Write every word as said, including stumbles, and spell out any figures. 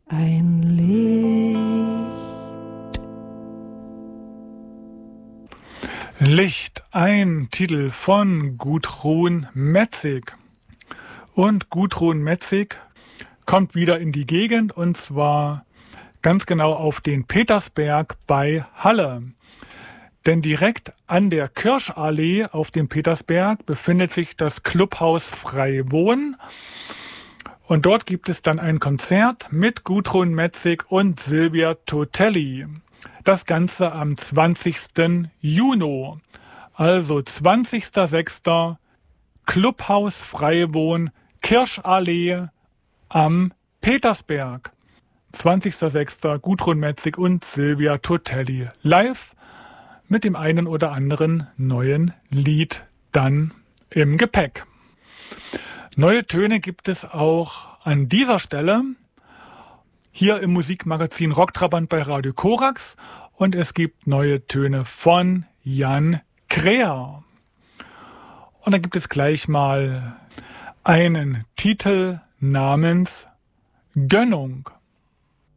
ein Licht. Licht, ein Titel von Gudrun Metzig. Und Gudrun Metzig kommt wieder in die Gegend, und zwar ganz genau auf den Petersberg bei Halle. Denn direkt an der Kirschallee auf dem Petersberg befindet sich das Clubhaus Freiwohn. Und dort gibt es dann ein Konzert mit Gudrun Metzig und Silvia Totelli. Das Ganze am zwanzigsten Juni. Also zwanzigster sechster Clubhaus Freiwohn, Kirschallee am Petersberg. zwanzigster sechster Gudrun Metzig und Silvia Totelli. Live mit dem einen oder anderen neuen Lied dann im Gepäck. Neue Töne gibt es auch an dieser Stelle hier im Musikmagazin Rocktrabant bei Radio Korax, und es gibt neue Töne von Jan Kräher. Und da gibt es gleich mal einen Titel namens Gönnung.